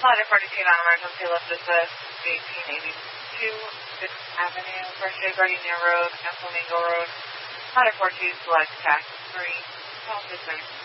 Ladder 42 non-emergency lift assist, 1882 6th Avenue, Birthday Gardenia Road, and Flamingo Road. Ladder 42 select tax 3, call 6